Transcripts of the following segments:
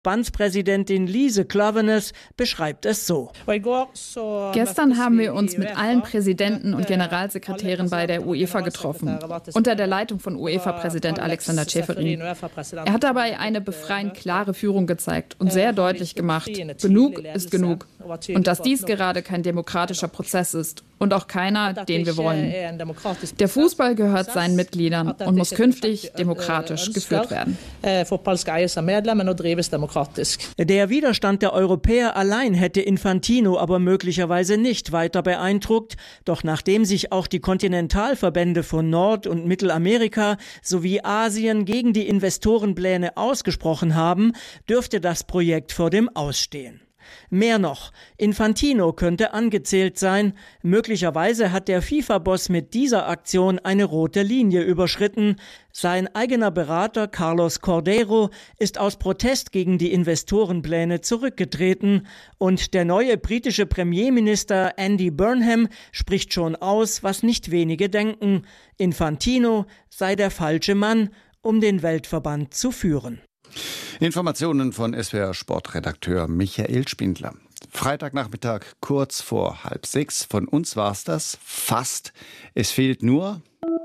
Verbandspräsidentin Lise Klaveness beschreibt es so. Gestern haben wir uns mit allen Präsidenten und Generalsekretären bei der UEFA getroffen, unter der Leitung von UEFA-Präsident Alexander Čeferin. Er hat dabei eine befreiend klare Führung gezeigt und sehr deutlich gemacht, genug ist genug. Und dass dies gerade kein demokratischer Prozess ist und auch keiner, den wir wollen. Der Fußball gehört seinen Mitgliedern und muss künftig demokratisch geführt werden. Der Widerstand der Europäer allein hätte Infantino aber möglicherweise nicht weiter beeindruckt. Doch nachdem sich auch die Kontinentalverbände von Nord- und Mittelamerika sowie Asien gegen die Investorenpläne ausgesprochen haben, dürfte das Projekt vor dem Ausstehen. Mehr noch, Infantino könnte angezählt sein. Möglicherweise hat der FIFA-Boss mit dieser Aktion eine rote Linie überschritten. Sein eigener Berater Carlos Cordeiro ist aus Protest gegen die Investorenpläne zurückgetreten. Und der neue britische Premierminister Andy Burnham spricht schon aus, was nicht wenige denken. Infantino sei der falsche Mann, um den Weltverband zu führen. Informationen von SWR-Sportredakteur Michael Spindler. Freitagnachmittag kurz vor 5:30. Von uns war's das. Fast. Es fehlt nur...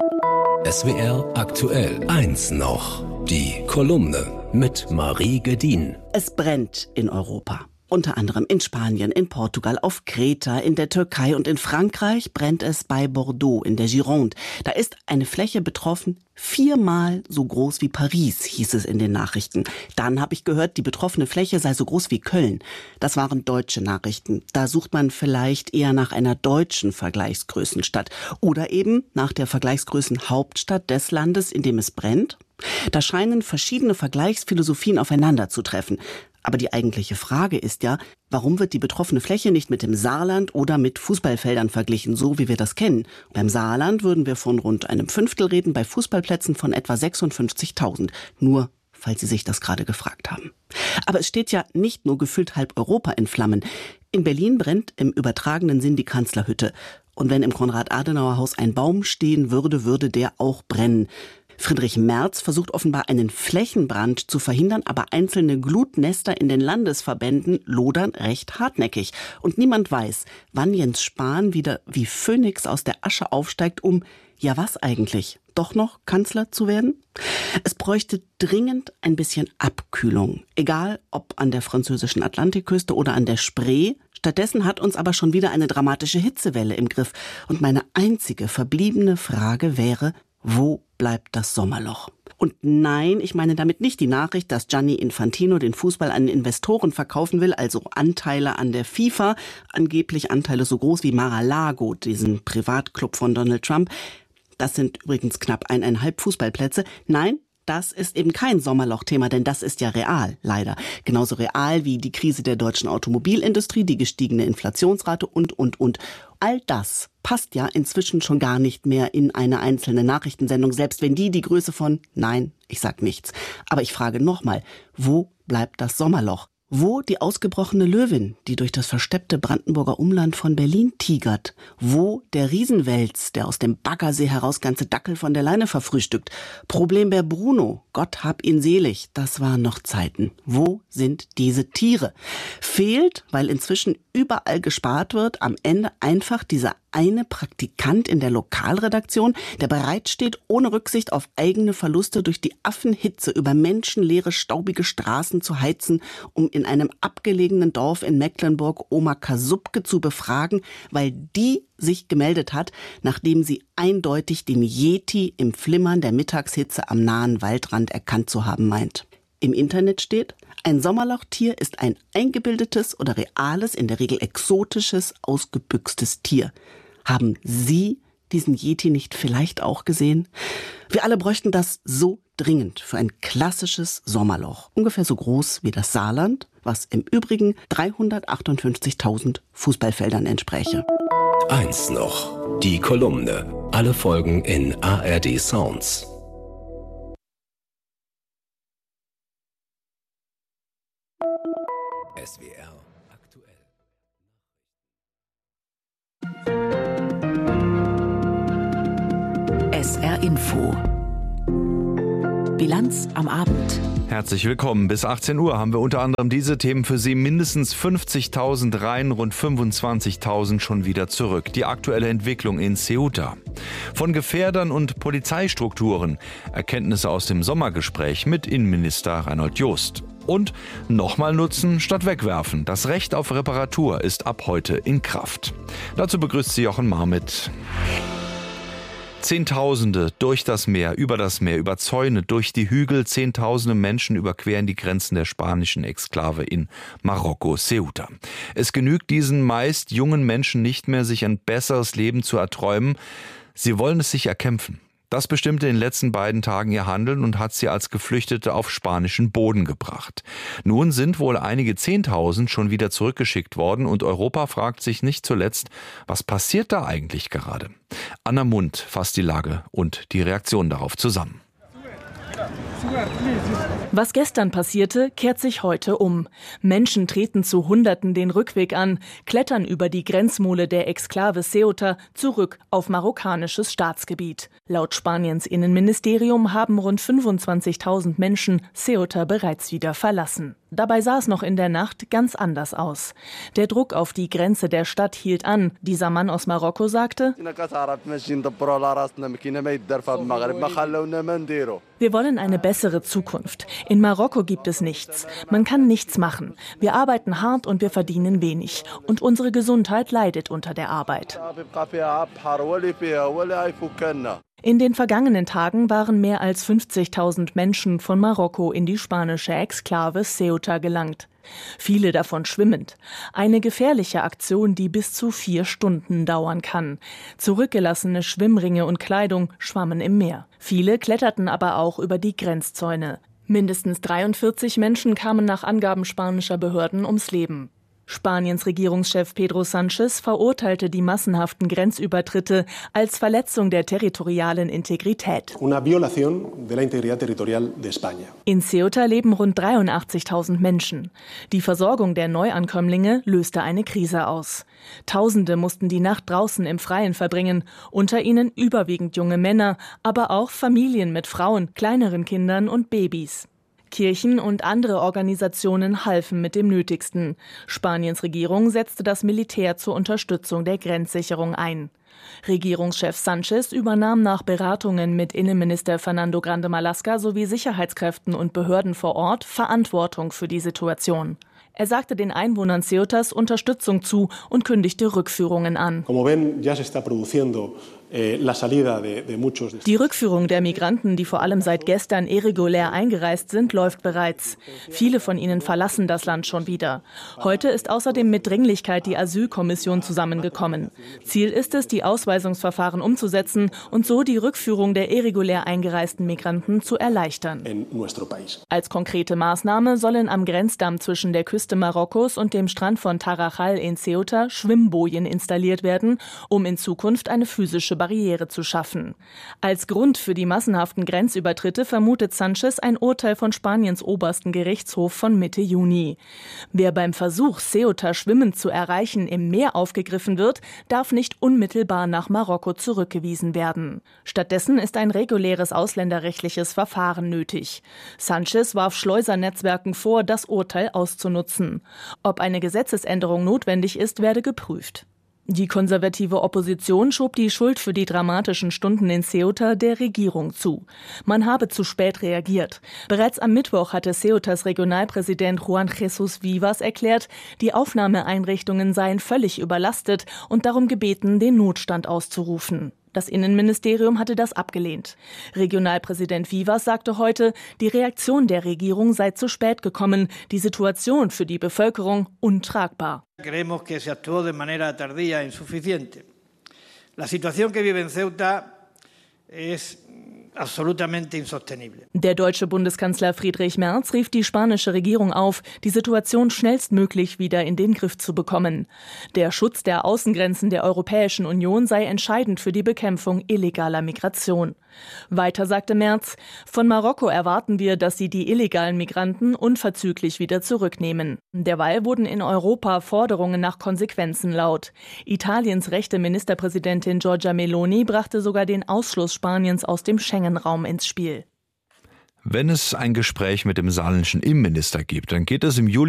SWR aktuell 1 noch. Die Kolumne mit Marie Gedin. Es brennt in Europa. Unter anderem in Spanien, in Portugal, auf Kreta, in der Türkei und in Frankreich brennt es bei Bordeaux in der Gironde. Da ist eine Fläche betroffen, 4-mal so groß wie Paris, hieß es in den Nachrichten. Dann habe ich gehört, die betroffene Fläche sei so groß wie Köln. Das waren deutsche Nachrichten. Da sucht man vielleicht eher nach einer deutschen Vergleichsgrößenstadt oder eben nach der Vergleichsgrößenhauptstadt des Landes, in dem es brennt. Da scheinen verschiedene Vergleichsphilosophien aufeinanderzutreffen. Aber die eigentliche Frage ist ja, warum wird die betroffene Fläche nicht mit dem Saarland oder mit Fußballfeldern verglichen, so wie wir das kennen? Beim Saarland würden wir von rund einem Fünftel reden, bei Fußballplätzen von etwa 56.000. Nur, falls Sie sich das gerade gefragt haben. Aber es steht ja nicht nur gefühlt halb Europa in Flammen. In Berlin brennt im übertragenen Sinn die Kanzlerhütte. Und wenn im Konrad-Adenauer-Haus ein Baum stehen würde, würde der auch brennen. Friedrich Merz versucht offenbar einen Flächenbrand zu verhindern, aber einzelne Glutnester in den Landesverbänden lodern recht hartnäckig. Und niemand weiß, wann Jens Spahn wieder wie Phönix aus der Asche aufsteigt, um, ja was eigentlich, doch noch Kanzler zu werden? Es bräuchte dringend ein bisschen Abkühlung, egal ob an der französischen Atlantikküste oder an der Spree. Stattdessen hat uns aber schon wieder eine dramatische Hitzewelle im Griff. Und meine einzige verbliebene Frage wäre, wo bleibt das Sommerloch? Und nein, ich meine damit nicht die Nachricht, dass Gianni Infantino den Fußball an Investoren verkaufen will, also Anteile an der FIFA, angeblich Anteile so groß wie Mar-a-Lago, diesen Privatclub von Donald Trump. Das sind übrigens knapp 1,5 Fußballplätze. Nein, das ist eben kein Sommerloch-Thema, denn das ist ja real, leider. Genauso real wie die Krise der deutschen Automobilindustrie, die gestiegene Inflationsrate und. All das passt ja inzwischen schon gar nicht mehr in eine einzelne Nachrichtensendung, selbst wenn die Größe von, nein, ich sag nichts. Aber ich frage nochmal, wo bleibt das Sommerloch? Wo die ausgebrochene Löwin, die durch das versteppte Brandenburger Umland von Berlin tigert? Wo der Riesenwels, der aus dem Baggersee heraus ganze Dackel von der Leine verfrühstückt? Problembär Bruno, Gott hab ihn selig, das waren noch Zeiten. Wo sind diese Tiere? Fehlt, weil inzwischen überall gespart wird, am Ende einfach dieser eine Praktikant in der Lokalredaktion, der bereitsteht, ohne Rücksicht auf eigene Verluste durch die Affenhitze über menschenleere, staubige Straßen zu heizen, um in einem abgelegenen Dorf in Mecklenburg Oma Kasubke zu befragen, weil die sich gemeldet hat, nachdem sie eindeutig den Yeti im Flimmern der Mittagshitze am nahen Waldrand erkannt zu haben meint. Im Internet steht, ein Sommerlochtier ist ein eingebildetes oder reales, in der Regel exotisches, ausgebüxtes Tier. Haben Sie diesen Yeti nicht vielleicht auch gesehen? Wir alle bräuchten das so dringend für ein klassisches Sommerloch. Ungefähr so groß wie das Saarland, was im Übrigen 358.000 Fußballfeldern entspräche. 1 noch. Die Kolumne. Alle Folgen in ARD Sounds. SWR aktuell. SR Info. Bilanz am Abend. Herzlich willkommen. Bis 18 Uhr haben wir unter anderem diese Themen für Sie. Mindestens 50.000 rein, rund 25.000 schon wieder zurück. Die aktuelle Entwicklung in Ceuta. Von Gefährdern und Polizeistrukturen. Erkenntnisse aus dem Sommergespräch mit Innenminister Reinhold Jost. Und nochmal nutzen statt wegwerfen. Das Recht auf Reparatur ist ab heute in Kraft. Dazu begrüßt Sie Jochen Marmit. Zehntausende durch das Meer, über Zäune, durch die Hügel. Zehntausende Menschen überqueren die Grenzen der spanischen Exklave in Marokko, Ceuta. Es genügt diesen meist jungen Menschen nicht mehr, sich ein besseres Leben zu erträumen. Sie wollen es sich erkämpfen. Das bestimmte in den letzten beiden Tagen ihr Handeln und hat sie als Geflüchtete auf spanischen Boden gebracht. Nun sind wohl einige Zehntausend schon wieder zurückgeschickt worden und Europa fragt sich nicht zuletzt, was passiert da eigentlich gerade? Anna Mund fasst die Lage und die Reaktion darauf zusammen. Was gestern passierte, kehrt sich heute um. Menschen treten zu Hunderten den Rückweg an, klettern über die Grenzmole der Exklave Ceuta zurück auf marokkanisches Staatsgebiet. Laut Spaniens Innenministerium haben rund 25.000 Menschen Ceuta bereits wieder verlassen. Dabei sah es noch in der Nacht ganz anders aus. Der Druck auf die Grenze der Stadt hielt an. Dieser Mann aus Marokko sagte: Wir wollen eine bessere Zukunft. In Marokko gibt es nichts. Man kann nichts machen. Wir arbeiten hart und wir verdienen wenig. Und unsere Gesundheit leidet unter der Arbeit. In den vergangenen Tagen waren mehr als 50.000 Menschen von Marokko in die spanische Exklave Ceuta gelangt. Viele davon schwimmend. Eine gefährliche Aktion, die bis zu 4 Stunden dauern kann. Zurückgelassene Schwimmringe und Kleidung schwammen im Meer. Viele kletterten aber auch über die Grenzzäune. Mindestens 43 Menschen kamen nach Angaben spanischer Behörden ums Leben. Spaniens Regierungschef Pedro Sánchez verurteilte die massenhaften Grenzübertritte als Verletzung der territorialen Integrität. In Ceuta leben rund 83.000 Menschen. Die Versorgung der Neuankömmlinge löste eine Krise aus. Tausende mussten die Nacht draußen im Freien verbringen, unter ihnen überwiegend junge Männer, aber auch Familien mit Frauen, kleineren Kindern und Babys. Kirchen und andere Organisationen halfen mit dem Nötigsten. Spaniens Regierung setzte das Militär zur Unterstützung der Grenzsicherung ein. Regierungschef Sánchez übernahm nach Beratungen mit Innenminister Fernando Grande Marlaska sowie Sicherheitskräften und Behörden vor Ort Verantwortung für die Situation. Er sagte den Einwohnern Ceutas Unterstützung zu und kündigte Rückführungen an. Die Rückführung der Migranten, die vor allem seit gestern irregulär eingereist sind, läuft bereits. Viele von ihnen verlassen das Land schon wieder. Heute ist außerdem mit Dringlichkeit die Asylkommission zusammengekommen. Ziel ist es, die Ausweisungsverfahren umzusetzen und so die Rückführung der irregulär eingereisten Migranten zu erleichtern. Als konkrete Maßnahme sollen am Grenzdamm zwischen der Küste Marokkos und dem Strand von Tarajal in Ceuta Schwimmbojen installiert werden, um in Zukunft eine physische Barriere zu schaffen. Als Grund für die massenhaften Grenzübertritte vermutet Sánchez ein Urteil von Spaniens obersten Gerichtshof von Mitte Juni. Wer beim Versuch, Ceuta schwimmend zu erreichen, im Meer aufgegriffen wird, darf nicht unmittelbar nach Marokko zurückgewiesen werden. Stattdessen ist ein reguläres ausländerrechtliches Verfahren nötig. Sánchez warf Schleusernetzwerken vor, das Urteil auszunutzen. Ob eine Gesetzesänderung notwendig ist, werde geprüft. Die konservative Opposition schob die Schuld für die dramatischen Stunden in Ceuta der Regierung zu. Man habe zu spät reagiert. Bereits am Mittwoch hatte Ceutas Regionalpräsident Juan Jesús Vivas erklärt, die Aufnahmeeinrichtungen seien völlig überlastet und darum gebeten, den Notstand auszurufen. Das Innenministerium hatte das abgelehnt. Regionalpräsident Vivas sagte heute, die Reaktion der Regierung sei zu spät gekommen, die Situation für die Bevölkerung untragbar. Creemos que se actuó de manera tardía e insuficiente. La situación que vive en Ceuta es absolutamente insostenible. Der deutsche Bundeskanzler Friedrich Merz rief die spanische Regierung auf, die Situation schnellstmöglich wieder in den Griff zu bekommen. Der Schutz der Außengrenzen der Europäischen Union sei entscheidend für die Bekämpfung illegaler Migration. Weiter sagte Merz, von Marokko erwarten wir, dass sie die illegalen Migranten unverzüglich wieder zurücknehmen. Derweil wurden in Europa Forderungen nach Konsequenzen laut. Italiens rechte Ministerpräsidentin Giorgia Meloni brachte sogar den Ausschluss Spaniens aus dem Schengen-Raum ins Spiel. Wenn es ein Gespräch mit dem saarländischen Innenminister gibt, dann geht es im Juli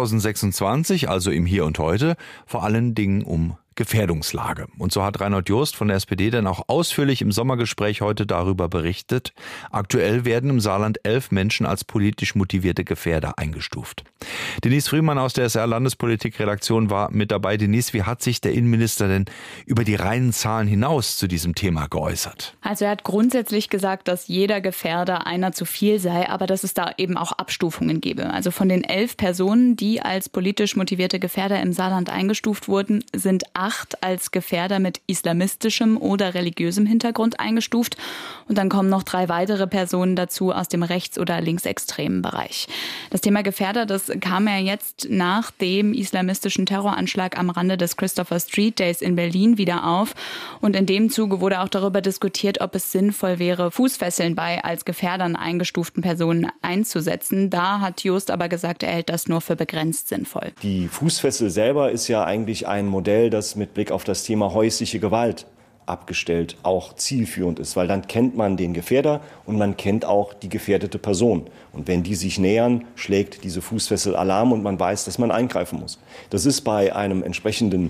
2026, also im Hier und Heute, vor allen Dingen um Gefährdungslage. Und so hat Reinhold Jost von der SPD dann auch ausführlich im Sommergespräch heute darüber berichtet. Aktuell werden im Saarland 11 Menschen als politisch motivierte Gefährder eingestuft. Denise Frühmann aus der SR-Landespolitik-Redaktion war mit dabei. Denise, wie hat sich der Innenminister denn über die reinen Zahlen hinaus zu diesem Thema geäußert? Also er hat grundsätzlich gesagt, dass jeder Gefährder einer zu viel sei, aber dass es da eben auch Abstufungen gebe. Also von den 11 Personen, die als politisch motivierte Gefährder im Saarland eingestuft wurden, sind 8 als Gefährder mit islamistischem oder religiösem Hintergrund eingestuft. Und dann kommen noch 3 weitere Personen dazu aus dem rechts- oder linksextremen Bereich. Das Thema Gefährder, das kam ja jetzt nach dem islamistischen Terroranschlag am Rande des Christopher Street Days in Berlin wieder auf. Und in dem Zuge wurde auch darüber diskutiert, ob es sinnvoll wäre, Fußfesseln bei als Gefährdern eingestuften Personen einzusetzen. Da hat Jost aber gesagt, er hält das nur für begrenzt sinnvoll. Die Fußfessel selber ist ja eigentlich ein Modell, das mit Blick auf das Thema häusliche Gewalt abgestellt auch zielführend ist, weil dann kennt man den Gefährder und man kennt auch die gefährdete Person. Und wenn die sich nähern, schlägt diese Fußfessel Alarm und man weiß, dass man eingreifen muss. Das ist bei einem entsprechenden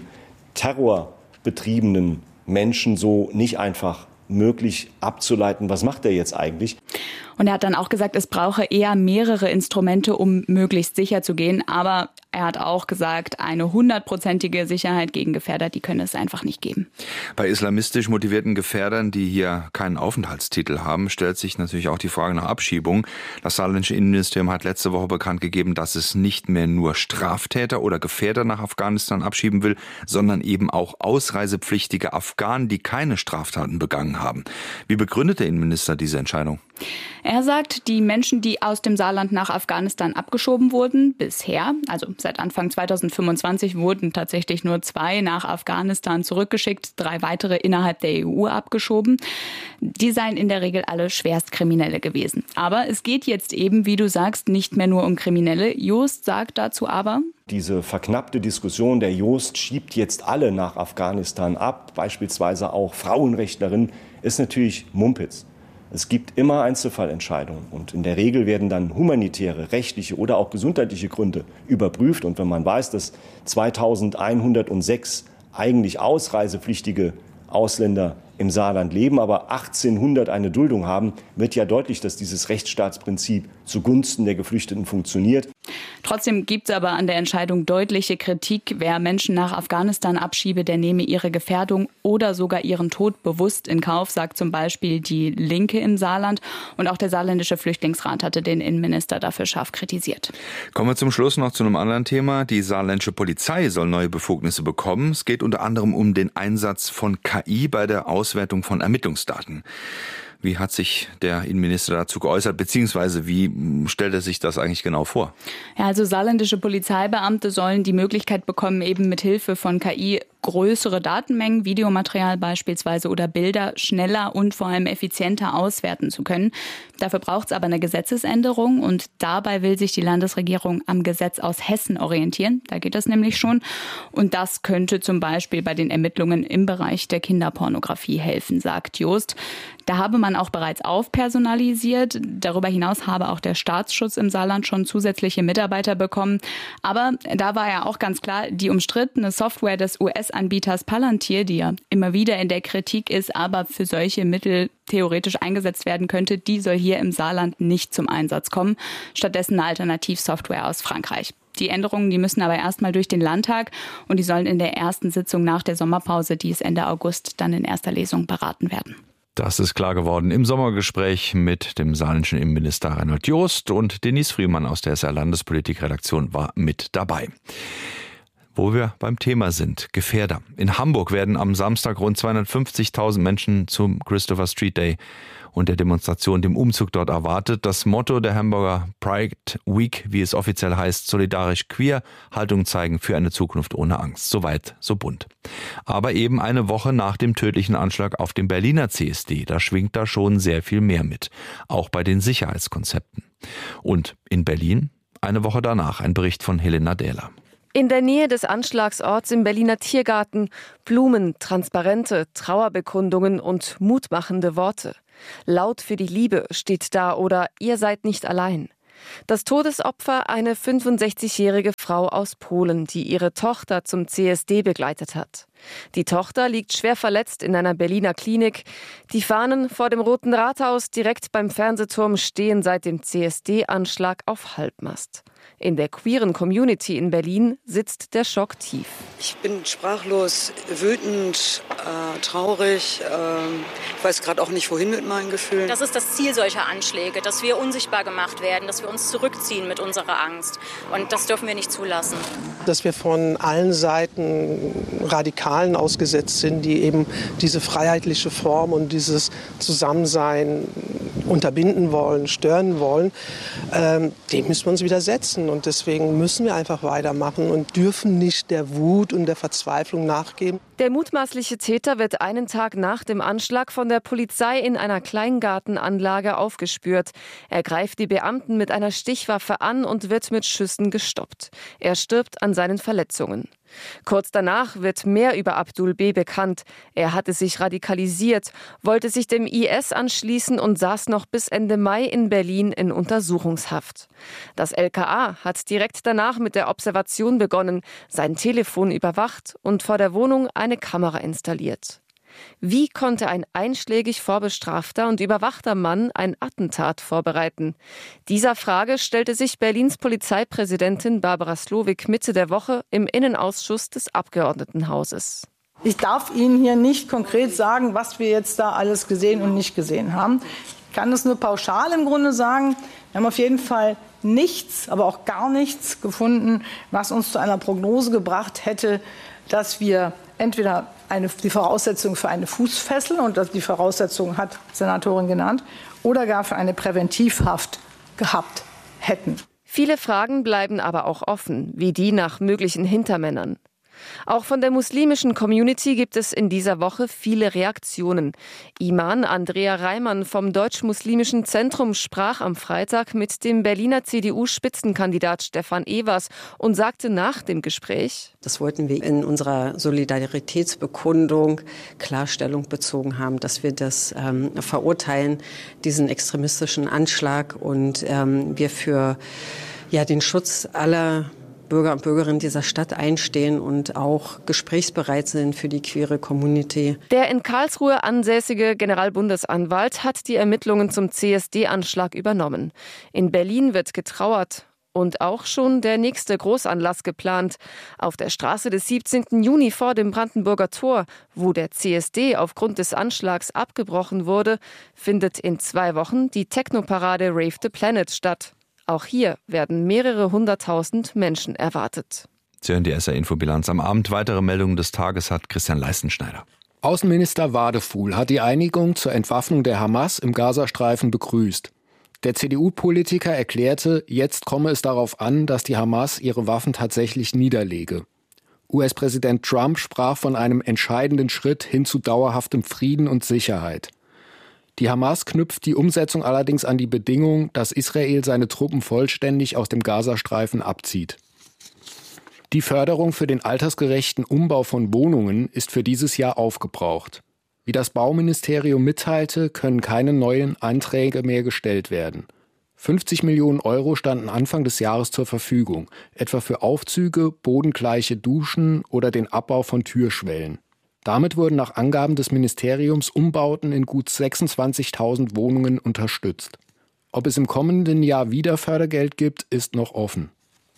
terrorbetriebenen Menschen so nicht einfach möglich abzuleiten, was macht er jetzt eigentlich? Und er hat dann auch gesagt, es brauche eher mehrere Instrumente, um möglichst sicher zu gehen. Aber er hat auch gesagt, eine 100%ige Sicherheit gegen Gefährder, die könne es einfach nicht geben. Bei islamistisch motivierten Gefährdern, die hier keinen Aufenthaltstitel haben, stellt sich natürlich auch die Frage nach Abschiebung. Das saarländische Innenministerium hat letzte Woche bekannt gegeben, dass es nicht mehr nur Straftäter oder Gefährder nach Afghanistan abschieben will, sondern eben auch ausreisepflichtige Afghanen, die keine Straftaten begangen haben. Wie begründet der Innenminister diese Entscheidung? Er sagt, die Menschen, die aus dem Saarland nach Afghanistan abgeschoben wurden, bisher, also seit Anfang 2025 wurden tatsächlich nur 2 nach Afghanistan zurückgeschickt, 3 weitere innerhalb der EU abgeschoben. Die seien in der Regel alle Schwerstkriminelle gewesen. Aber es geht jetzt eben, wie du sagst, nicht mehr nur um Kriminelle. Jost sagt dazu aber: Diese verknappte Diskussion, der Jost schiebt jetzt alle nach Afghanistan ab, beispielsweise auch Frauenrechtlerinnen, ist natürlich Mumpitz. Es gibt immer Einzelfallentscheidungen und in der Regel werden dann humanitäre, rechtliche oder auch gesundheitliche Gründe überprüft. Und wenn man weiß, dass 2106 eigentlich ausreisepflichtige Ausländer im Saarland leben, aber 1800 eine Duldung haben, wird ja deutlich, dass dieses Rechtsstaatsprinzip zugunsten der Geflüchteten funktioniert. Trotzdem gibt es aber an der Entscheidung deutliche Kritik. Wer Menschen nach Afghanistan abschiebe, der nehme ihre Gefährdung oder sogar ihren Tod bewusst in Kauf, sagt zum Beispiel die Linke im Saarland. Und auch der saarländische Flüchtlingsrat hatte den Innenminister dafür scharf kritisiert. Kommen wir zum Schluss noch zu einem anderen Thema. Die saarländische Polizei soll neue Befugnisse bekommen. Es geht unter anderem um den Einsatz von KI bei der Auswertung von Ermittlungsdaten. Wie hat sich der Innenminister dazu geäußert, beziehungsweise wie stellt er sich das eigentlich genau vor? Ja, also saarländische Polizeibeamte sollen die Möglichkeit bekommen, eben mit Hilfe von KI größere Datenmengen, Videomaterial beispielsweise oder Bilder schneller und vor allem effizienter auswerten zu können. Dafür braucht es aber eine Gesetzesänderung und dabei will sich die Landesregierung am Gesetz aus Hessen orientieren. Da geht das nämlich schon. Und das könnte zum Beispiel bei den Ermittlungen im Bereich der Kinderpornografie helfen, sagt Jost. Da habe man auch bereits aufpersonalisiert. Darüber hinaus habe auch der Staatsschutz im Saarland schon zusätzliche Mitarbeiter bekommen. Aber da war ja auch ganz klar, die umstrittene Software des US-Anbieters Palantir, die ja immer wieder in der Kritik ist, aber für solche Mittel theoretisch eingesetzt werden könnte, die soll hier im Saarland nicht zum Einsatz kommen. Stattdessen eine Alternativsoftware aus Frankreich. Die Änderungen, die müssen aber erstmal durch den Landtag und die sollen in der ersten Sitzung nach der Sommerpause, die ist Ende August, dann in erster Lesung beraten werden. Das ist klar geworden im Sommergespräch mit dem saarländischen Innenminister Reinhold Jost, und Denise Frühmann aus der SR-Landespolitik-Redaktion war mit dabei. Wo wir beim Thema sind, Gefährder. In Hamburg werden am Samstag rund 250.000 Menschen zum Christopher Street Day und der Demonstration, dem Umzug dort erwartet. Das Motto der Hamburger Pride Week, wie es offiziell heißt, solidarisch queer, Haltung zeigen für eine Zukunft ohne Angst. Soweit, so bunt. Aber eben eine Woche nach dem tödlichen Anschlag auf dem Berliner CSD, da schwingt da schon sehr viel mehr mit. Auch bei den Sicherheitskonzepten. Und in Berlin, eine Woche danach, ein Bericht von Helena Dähler. In der Nähe des Anschlagsorts im Berliner Tiergarten Blumen, Transparente, Trauerbekundungen und mutmachende Worte. Laut für die Liebe steht da oder Ihr seid nicht allein. Das Todesopfer eine 65-jährige Frau aus Polen, die ihre Tochter zum CSD begleitet hat. Die Tochter liegt schwer verletzt in einer Berliner Klinik. Die Fahnen vor dem Roten Rathaus direkt beim Fernsehturm stehen seit dem CSD-Anschlag auf Halbmast. In der queeren Community in Berlin sitzt der Schock tief. Ich bin sprachlos, wütend, traurig. Ich weiß gerade auch nicht, wohin mit meinen Gefühlen. Das ist das Ziel solcher Anschläge, dass wir unsichtbar gemacht werden, dass wir uns zurückziehen mit unserer Angst. Und das dürfen wir nicht zulassen. Dass wir von allen Seiten Radikalen ausgesetzt sind, die eben diese freiheitliche Form und dieses Zusammensein unterbinden wollen, stören wollen, dem müssen wir uns widersetzen. Und deswegen müssen wir einfach weitermachen und dürfen nicht der Wut und der Verzweiflung nachgeben. Der mutmaßliche Täter wird einen Tag nach dem Anschlag von der Polizei in einer Kleingartenanlage aufgespürt. Er greift die Beamten mit einer Stichwaffe an und wird mit Schüssen gestoppt. Er stirbt an seinen Verletzungen. Kurz danach wird mehr über Abdul B. bekannt. Er hatte sich radikalisiert, wollte sich dem IS anschließen und saß noch bis Ende Mai in Berlin in Untersuchungshaft. Das LKA hat direkt danach mit der Observation begonnen, sein Telefon überwacht und vor der Wohnung eine Kamera installiert. Wie konnte ein einschlägig vorbestrafter und überwachter Mann ein Attentat vorbereiten? Dieser Frage stellte sich Berlins Polizeipräsidentin Barbara Slowik Mitte der Woche im Innenausschuss des Abgeordnetenhauses. Ich darf Ihnen hier nicht konkret sagen, was wir jetzt da alles gesehen und nicht gesehen haben. Ich kann es nur pauschal im Grunde sagen. Wir haben auf jeden Fall nichts, aber auch gar nichts gefunden, was uns zu einer Prognose gebracht hätte, dass wir entweder die Voraussetzung für eine Fußfessel, und die Voraussetzung hat die Senatorin genannt, oder gar für eine Präventivhaft gehabt hätten. Viele Fragen bleiben aber auch offen, wie die nach möglichen Hintermännern. Auch von der muslimischen Community gibt es in dieser Woche viele Reaktionen. Imam Andrea Reimann vom Deutsch-Muslimischen Zentrum sprach am Freitag mit dem Berliner CDU-Spitzenkandidat Stefan Evers und sagte nach dem Gespräch: Das wollten wir in unserer Solidaritätsbekundung Klarstellung bezogen haben, dass wir das verurteilen, diesen extremistischen Anschlag, und wir für den Schutz aller Bürger und Bürgerinnen dieser Stadt einstehen und auch gesprächsbereit sind für die queere Community. Der in Karlsruhe ansässige Generalbundesanwalt hat die Ermittlungen zum CSD-Anschlag übernommen. In Berlin wird getrauert. Und auch schon der nächste Großanlass geplant. Auf der Straße des 17. Juni vor dem Brandenburger Tor, wo der CSD aufgrund des Anschlags abgebrochen wurde, findet in 2 Wochen die Technoparade Rave the Planet statt. Auch hier werden mehrere 100.000 Menschen erwartet. Sie hören die SR-Infobilanz am Abend. Weitere Meldungen des Tages hat Christian Leistenschneider. Außenminister Wadefuhl hat die Einigung zur Entwaffnung der Hamas im Gazastreifen begrüßt. Der CDU-Politiker erklärte, jetzt komme es darauf an, dass die Hamas ihre Waffen tatsächlich niederlege. US-Präsident Trump sprach von einem entscheidenden Schritt hin zu dauerhaftem Frieden und Sicherheit. Die Hamas knüpft die Umsetzung allerdings an die Bedingung, dass Israel seine Truppen vollständig aus dem Gazastreifen abzieht. Die Förderung für den altersgerechten Umbau von Wohnungen ist für dieses Jahr aufgebraucht. Wie das Bauministerium mitteilte, können keine neuen Anträge mehr gestellt werden. 50 Millionen Euro standen Anfang des Jahres zur Verfügung, etwa für Aufzüge, bodengleiche Duschen oder den Abbau von Türschwellen. Damit wurden nach Angaben des Ministeriums Umbauten in gut 26.000 Wohnungen unterstützt. Ob es im kommenden Jahr wieder Fördergeld gibt, ist noch offen.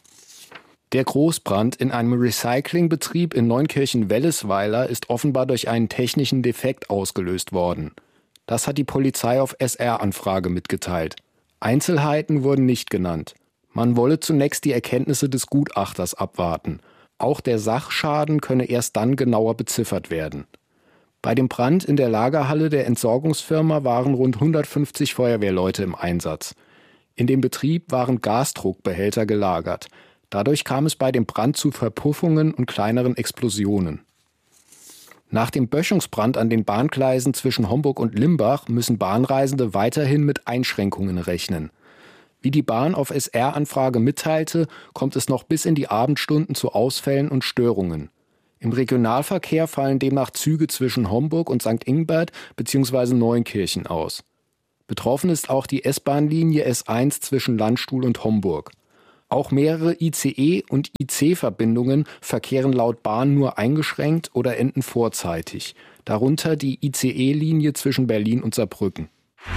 Der Großbrand in einem Recyclingbetrieb in Neunkirchen-Wellesweiler ist offenbar durch einen technischen Defekt ausgelöst worden. Das hat die Polizei auf SR-Anfrage mitgeteilt. Einzelheiten wurden nicht genannt. Man wolle zunächst die Erkenntnisse des Gutachters abwarten. Auch der Sachschaden könne erst dann genauer beziffert werden. Bei dem Brand in der Lagerhalle der Entsorgungsfirma waren rund 150 Feuerwehrleute im Einsatz. In dem Betrieb waren Gasdruckbehälter gelagert. Dadurch kam es bei dem Brand zu Verpuffungen und kleineren Explosionen. Nach dem Böschungsbrand an den Bahngleisen zwischen Homburg und Limbach müssen Bahnreisende weiterhin mit Einschränkungen rechnen. Wie die Bahn auf SR-Anfrage mitteilte, kommt es noch bis in die Abendstunden zu Ausfällen und Störungen. Im Regionalverkehr fallen demnach Züge zwischen Homburg und St. Ingbert bzw. Neunkirchen aus. Betroffen ist auch die S-Bahn-Linie S1 zwischen Landstuhl und Homburg. Auch mehrere ICE- und IC-Verbindungen verkehren laut Bahn nur eingeschränkt oder enden vorzeitig. Darunter die ICE-Linie zwischen Berlin und Saarbrücken.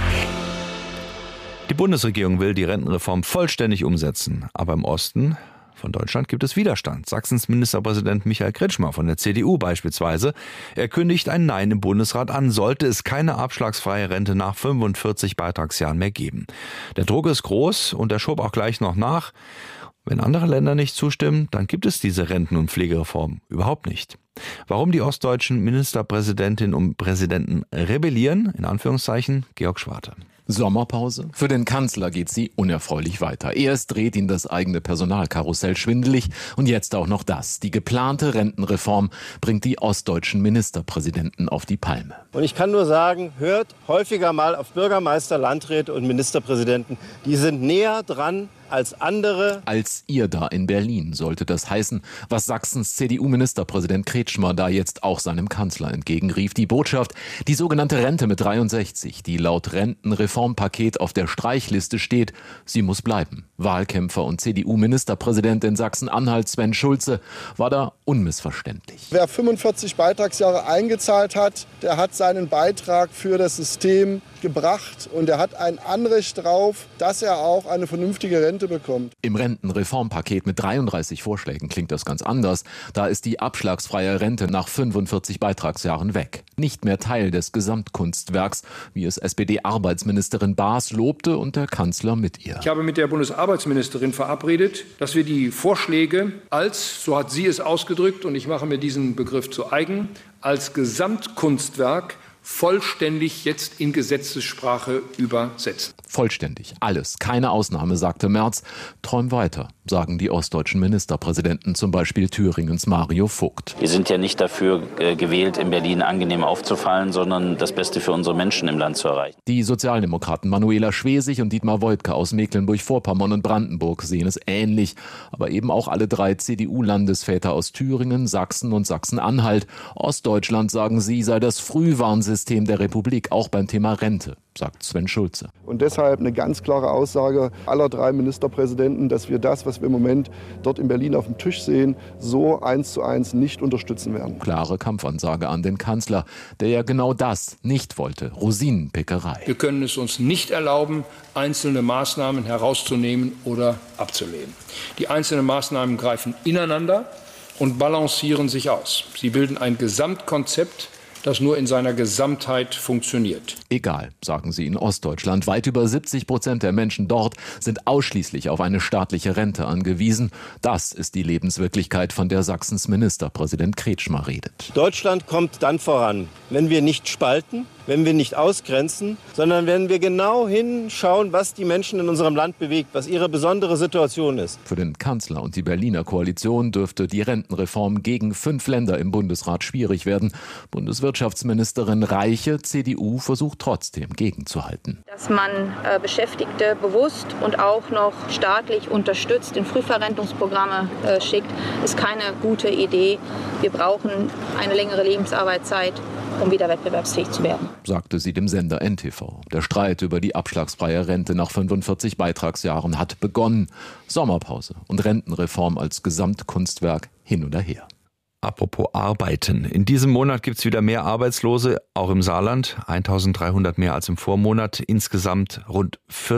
Die Bundesregierung will die Rentenreform vollständig umsetzen. Aber im Osten von Deutschland gibt es Widerstand. Sachsens Ministerpräsident Michael Kretschmer von der CDU beispielsweise. Er kündigt ein Nein im Bundesrat an, sollte es keine abschlagsfreie Rente nach 45 Beitragsjahren mehr geben. Der Druck ist groß und er schob auch gleich noch nach. Wenn andere Länder nicht zustimmen, dann gibt es diese Renten- und Pflegereform überhaupt nicht. Warum die ostdeutschen Ministerpräsidentinnen und Präsidenten rebellieren, in Anführungszeichen, Georg Schwarte. Sommerpause? Für den Kanzler geht sie unerfreulich weiter. Erst dreht ihn das eigene Personalkarussell schwindelig und jetzt auch noch das. Die geplante Rentenreform bringt die ostdeutschen Ministerpräsidenten auf die Palme. Und ich kann nur sagen, hört häufiger mal auf Bürgermeister, Landräte und Ministerpräsidenten. Die sind näher dran als andere. Als ihr da in Berlin sollte das heißen, was Sachsens CDU-Ministerpräsident Kretschmer da jetzt auch seinem Kanzler entgegenrief. Die Botschaft, die sogenannte Rente mit 63, die laut Rentenreformpaket auf der Streichliste steht, sie muss bleiben. Wahlkämpfer und CDU-Ministerpräsident in Sachsen-Anhalt Sven Schulze war da unmissverständlich. Wer 45 Beitragsjahre eingezahlt hat, der hat seinen Beitrag für das System gebracht und er hat ein Anrecht darauf, dass er auch eine vernünftige Rente bekommt. Im Rentenreformpaket mit 33 Vorschlägen klingt das ganz anders. Da ist die abschlagsfreie Rente nach 45 Beitragsjahren weg. Nicht mehr Teil des Gesamtkunstwerks, wie es SPD-Arbeitsministerin Baas lobte und der Kanzler mit ihr. Ich habe mit der Bundesarbeitsministerin verabredet, dass wir die Vorschläge als, so hat sie es ausgedrückt, und ich mache mir diesen Begriff zu eigen, als Gesamtkunstwerk vollständig jetzt in Gesetzessprache übersetzen. Vollständig, alles, keine Ausnahme, sagte Merz. Träum weiter, sagen die ostdeutschen Ministerpräsidenten, zum Beispiel Thüringens Mario Vogt. Wir sind ja nicht dafür gewählt, in Berlin angenehm aufzufallen, sondern das Beste für unsere Menschen im Land zu erreichen. Die Sozialdemokraten Manuela Schwesig und Dietmar Woidke aus Mecklenburg-Vorpommern und Brandenburg sehen es ähnlich. Aber eben auch alle drei CDU-Landesväter aus Thüringen, Sachsen und Sachsen-Anhalt. Ostdeutschland, sagen sie, sei das Frühwarnsystem der Republik, auch beim Thema Rente, sagt Sven Schulze. Und deshalb eine ganz klare Aussage aller drei Ministerpräsidenten, dass wir das, was wir im Moment dort in Berlin auf dem Tisch sehen, so 1:1 nicht unterstützen werden. Klare Kampfansage an den Kanzler, der ja genau das nicht wollte, Rosinenpickerei. Wir können es uns nicht erlauben, einzelne Maßnahmen herauszunehmen oder abzulehnen. Die einzelnen Maßnahmen greifen ineinander und balancieren sich aus. Sie bilden ein Gesamtkonzept, das nur in seiner Gesamtheit funktioniert. Egal, sagen sie in Ostdeutschland. Weit über 70% der Menschen dort sind ausschließlich auf eine staatliche Rente angewiesen. Das ist die Lebenswirklichkeit, von der Sachsens Ministerpräsident Kretschmer redet. Deutschland kommt dann voran, wenn wir nicht spalten, wenn wir nicht ausgrenzen, sondern wenn wir genau hinschauen, was die Menschen in unserem Land bewegt, was ihre besondere Situation ist. Für den Kanzler und die Berliner Koalition dürfte die Rentenreform gegen 5 Länder im Bundesrat schwierig werden. Bundeswirtschaftsministerin Reiche, CDU, versucht trotzdem gegenzuhalten. Dass man Beschäftigte bewusst und auch noch staatlich unterstützt, in Frühverrentungsprogramme schickt, ist keine gute Idee. Wir brauchen eine längere Lebensarbeitszeit, um wieder wettbewerbsfähig zu werden, sagte sie dem Sender NTV. Der Streit über die abschlagsfreie Rente nach 45 Beitragsjahren hat begonnen. Sommerpause und Rentenreform als Gesamtkunstwerk hin oder her. Apropos Arbeiten. In diesem Monat gibt es wieder mehr Arbeitslose, auch im Saarland. 1.300 mehr als im Vormonat. Insgesamt rund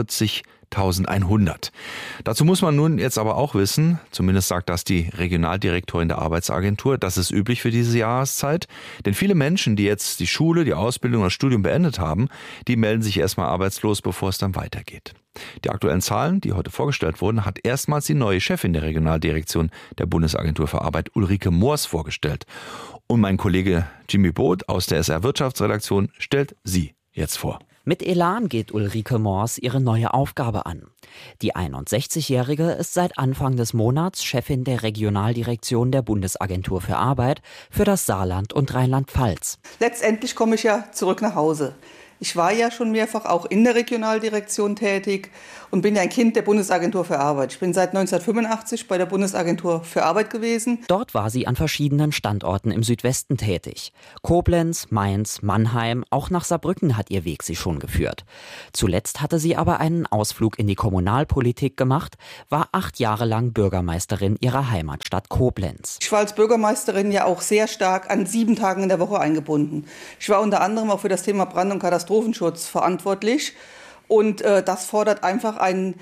40.100. Dazu muss man nun jetzt aber auch wissen, zumindest sagt das die Regionaldirektorin der Arbeitsagentur, das ist üblich für diese Jahreszeit. Denn viele Menschen, die jetzt die Schule, die Ausbildung oder das Studium beendet haben, die melden sich erstmal arbeitslos, bevor es dann weitergeht. Die aktuellen Zahlen, die heute vorgestellt wurden, hat erstmals die neue Chefin der Regionaldirektion der Bundesagentur für Arbeit, Ulrike Moors, vorgestellt. Und mein Kollege Jimmy Both aus der SR Wirtschaftsredaktion stellt sie jetzt vor. Mit Elan geht Ulrike Moors ihre neue Aufgabe an. Die 61-Jährige ist seit Anfang des Monats Chefin der Regionaldirektion der Bundesagentur für Arbeit für das Saarland und Rheinland-Pfalz. Letztendlich komme ich ja zurück nach Hause. Ich war ja schon mehrfach auch in der Regionaldirektion tätig und bin ja ein Kind der Bundesagentur für Arbeit. Ich bin seit 1985 bei der Bundesagentur für Arbeit gewesen. Dort war sie an verschiedenen Standorten im Südwesten tätig. Koblenz, Mainz, Mannheim, auch nach Saarbrücken hat ihr Weg sie schon geführt. Zuletzt hatte sie aber einen Ausflug in die Kommunalpolitik gemacht, war 8 Jahre lang Bürgermeisterin ihrer Heimatstadt Koblenz. Ich war als Bürgermeisterin ja auch sehr stark an 7 Tagen in der Woche eingebunden. Ich war unter anderem auch für das Thema Brand- und Katastrophenschutz verantwortlich. Und das fordert einfach einen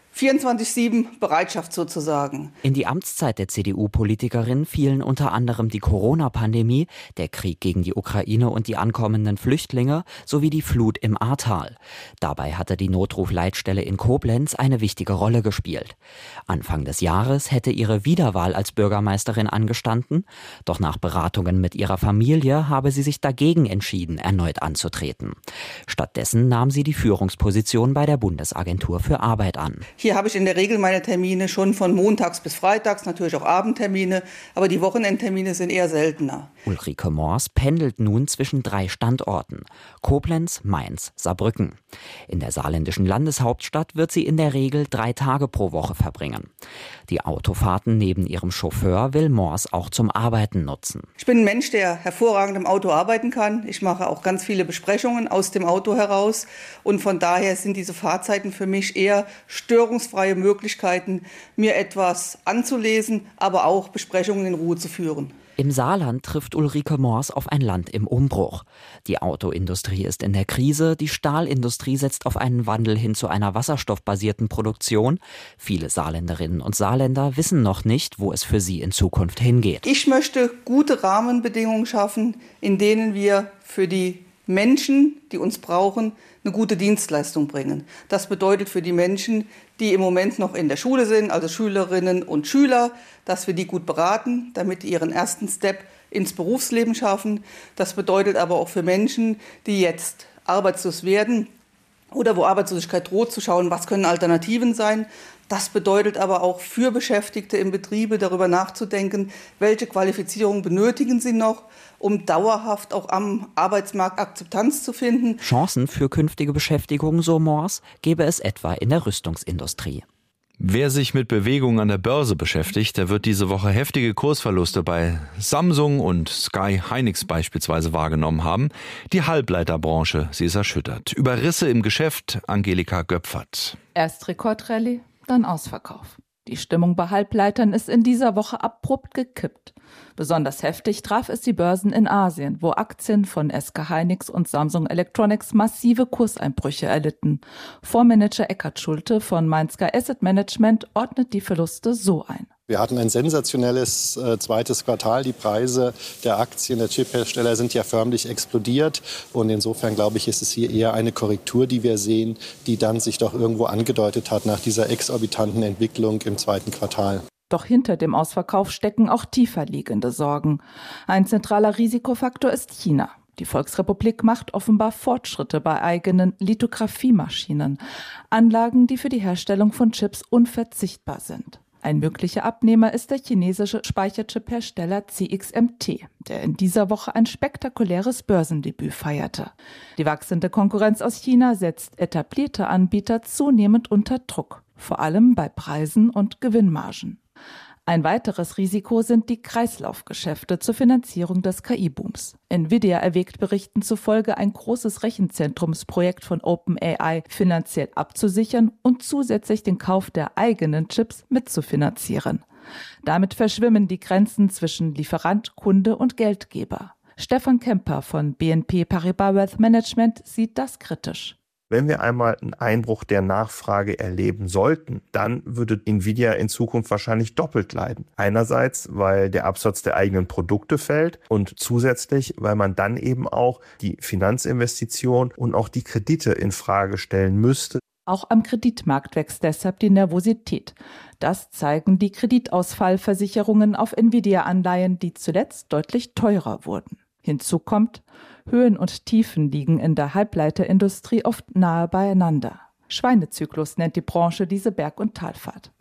24/7 Bereitschaft sozusagen. In die Amtszeit der CDU-Politikerin fielen unter anderem die Corona-Pandemie, der Krieg gegen die Ukraine und die ankommenden Flüchtlinge sowie die Flut im Ahrtal. Dabei hatte die Notrufleitstelle in Koblenz eine wichtige Rolle gespielt. Anfang des Jahres hätte ihre Wiederwahl als Bürgermeisterin angestanden, doch nach Beratungen mit ihrer Familie habe sie sich dagegen entschieden, erneut anzutreten. Stattdessen nahm sie die Führungsposition bei der Bundesagentur für Arbeit an. Hier habe ich in der Regel meine Termine schon von montags bis freitags, natürlich auch Abendtermine, aber die Wochenendtermine sind eher seltener. Ulrike Mors pendelt nun zwischen 3 Standorten: Koblenz, Mainz, Saarbrücken. In der saarländischen Landeshauptstadt wird sie in der Regel 3 Tage pro Woche verbringen. Die Autofahrten neben ihrem Chauffeur will Mors auch zum Arbeiten nutzen. Ich bin ein Mensch, der hervorragend im Auto arbeiten kann. Ich mache auch ganz viele Besprechungen aus dem Auto heraus und von daher sind diese Fahrzeiten für mich eher störungsfreie Möglichkeiten, mir etwas anzulesen, aber auch Besprechungen in Ruhe zu führen. Im Saarland trifft Ulrike Mors auf ein Land im Umbruch. Die Autoindustrie ist in der Krise, die Stahlindustrie setzt auf einen Wandel hin zu einer wasserstoffbasierten Produktion. Viele Saarländerinnen und Saarländer wissen noch nicht, wo es für sie in Zukunft hingeht. Ich möchte gute Rahmenbedingungen schaffen, in denen wir für die Menschen, die uns brauchen, eine gute Dienstleistung bringen. Das bedeutet für die Menschen, die im Moment noch in der Schule sind, also Schülerinnen und Schüler, dass wir die gut beraten, damit die ihren ersten Step ins Berufsleben schaffen. Das bedeutet aber auch für Menschen, die jetzt arbeitslos werden oder wo Arbeitslosigkeit droht, zu schauen, was können Alternativen sein. Das bedeutet aber auch für Beschäftigte im Betriebe darüber nachzudenken, welche Qualifizierung benötigen sie noch, um dauerhaft auch am Arbeitsmarkt Akzeptanz zu finden. Chancen für künftige Beschäftigung, so Mors, gäbe es etwa in der Rüstungsindustrie. Wer sich mit Bewegungen an der Börse beschäftigt, der wird diese Woche heftige Kursverluste bei Samsung und Sky Hynix beispielsweise wahrgenommen haben. Die Halbleiterbranche, sie ist erschüttert. Über Risse im Geschäft, Angelika Göpfert. Erst Rekordrallye, dann Ausverkauf. Die Stimmung bei Halbleitern ist in dieser Woche abrupt gekippt. Besonders heftig traf es die Börsen in Asien, wo Aktien von SK Hynix und Samsung Electronics massive Kurseinbrüche erlitten. Fondsmanager Eckhard Schulte von Mainzger Asset Management ordnet die Verluste so ein. Wir hatten ein sensationelles zweites Quartal. Die Preise der Aktien der Chiphersteller sind ja förmlich explodiert. Und insofern, glaube ich, ist es hier eher eine Korrektur, die wir sehen, die dann sich doch irgendwo angedeutet hat nach dieser exorbitanten Entwicklung im zweiten Quartal. Doch hinter dem Ausverkauf stecken auch tiefer liegende Sorgen. Ein zentraler Risikofaktor ist China. Die Volksrepublik macht offenbar Fortschritte bei eigenen Lithografiemaschinen, Anlagen, die für die Herstellung von Chips unverzichtbar sind. Ein möglicher Abnehmer ist der chinesische Speicherchip-Hersteller CXMT, der in dieser Woche ein spektakuläres Börsendebüt feierte. Die wachsende Konkurrenz aus China setzt etablierte Anbieter zunehmend unter Druck, vor allem bei Preisen und Gewinnmargen. Ein weiteres Risiko sind die Kreislaufgeschäfte zur Finanzierung des KI-Booms. Nvidia erwägt Berichten zufolge, ein großes Rechenzentrumsprojekt von OpenAI finanziell abzusichern und zusätzlich den Kauf der eigenen Chips mitzufinanzieren. Damit verschwimmen die Grenzen zwischen Lieferant, Kunde und Geldgeber. Stefan Kemper von BNP Paribas Wealth Management sieht das kritisch. Wenn wir einmal einen Einbruch der Nachfrage erleben sollten, dann würde Nvidia in Zukunft wahrscheinlich doppelt leiden. Einerseits, weil der Absatz der eigenen Produkte fällt und zusätzlich, weil man dann eben auch die Finanzinvestition und auch die Kredite in Frage stellen müsste. Auch am Kreditmarkt wächst deshalb die Nervosität. Das zeigen die Kreditausfallversicherungen auf Nvidia-Anleihen, die zuletzt deutlich teurer wurden. Hinzu kommt, Höhen und Tiefen liegen in der Halbleiterindustrie oft nahe beieinander. Schweinezyklus nennt die Branche diese Berg- und Talfahrt.